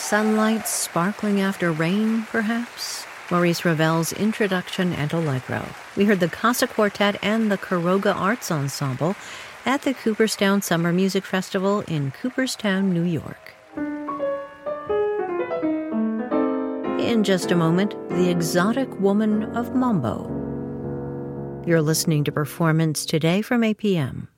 sunlight sparkling after rain, perhaps? Maurice Ravel's Introduction and Allegro. We heard the Casa Quartet and the Caroga Arts Ensemble at the Cooperstown Summer Music Festival in Cooperstown, New York. In just a moment, the exotic woman of Mambo. You're listening to Performance Today from APM.